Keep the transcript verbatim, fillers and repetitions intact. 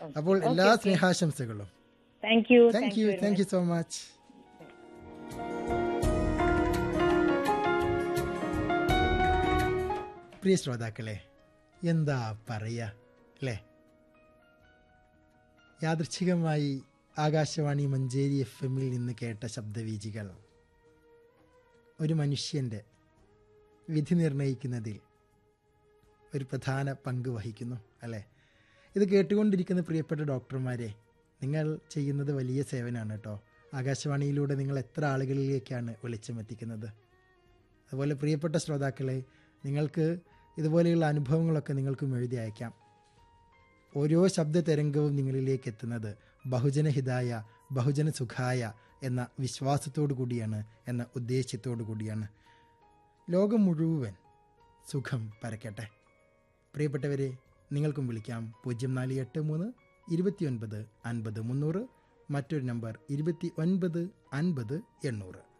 അപ്പോൾ എല്ലാ സ്നേഹാശംസകളും. Thank you thank you thank you so much. പ്രിയ ശ്രോതാക്കളെ, എന്താ പറയുക അല്ലേ, യാദൃച്ഛികമായി ആകാശവാണി മഞ്ചേരി എഫ് എമ്മിൽ നിന്ന് കേട്ട ശബ്ദവീചികൾ ഒരു മനുഷ്യൻ്റെ വിധി നിർണയിക്കുന്നതിൽ ഒരു പ്രധാന പങ്ക് വഹിക്കുന്നു അല്ലേ. ഇത് കേട്ടുകൊണ്ടിരിക്കുന്ന പ്രിയപ്പെട്ട ഡോക്ടർമാരെ, നിങ്ങൾ ചെയ്യുന്നത് വലിയ സേവനമാണ് കേട്ടോ. ആകാശവാണിയിലൂടെ നിങ്ങൾ എത്ര ആളുകളിലേക്കാണ് വെളിച്ചമെത്തിക്കുന്നത്. അതുപോലെ പ്രിയപ്പെട്ട ശ്രോതാക്കളെ, നിങ്ങൾക്ക് ഇതുപോലെയുള്ള അനുഭവങ്ങളൊക്കെ നിങ്ങൾക്കും എഴുതി അയക്കാം. ഓരോ ശബ്ദ തരംഗവും നിങ്ങളിലേക്ക് എത്തുന്നത് ബഹുജനഹിതായ ബഹുജന സുഖായ എന്ന വിശ്വാസത്തോടു കൂടിയാണ്, എന്ന ഉദ്ദേശ്യത്തോടു കൂടിയാണ്. ലോകം മുഴുവൻ സുഖം പരക്കട്ടെ. പ്രിയപ്പെട്ടവരെ, നിങ്ങൾക്കും വിളിക്കാം പൂജ്യം നാല് എട്ട് മൂന്ന് ഇരുപത്തി ഒൻപത് അൻപത് മുന്നൂറ്, മറ്റൊരു നമ്പർ ഇരുപത്തി ഒൻപത് അൻപത് എണ്ണൂറ്.